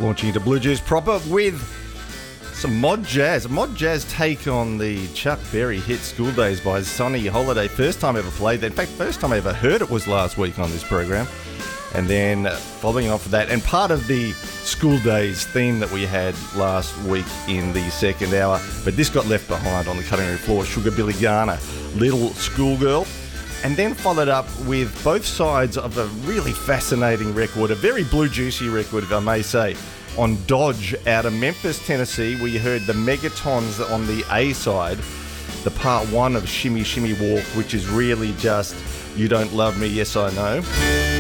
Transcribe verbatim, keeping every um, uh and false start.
Launching into Blue Juice proper with some mod jazz. A mod jazz take on the Chuck Berry hit School Days by Sonny Holiday. First time ever played that. In fact, first time I ever heard it was last week on this program. And then following off of that, and part of the School Days theme that we had last week in the second hour, but this got left behind on the cutting room floor, Sugar Billy Garner, Little Schoolgirl. And then followed up with both sides of a really fascinating record, a very blue juicy record, if I may say, on Dodge out of Memphis, Tennessee. We heard the Megatons on the A side, the part one of Shimmy Shimmy Walk, which is really just You Don't Love Me, Yes I Know.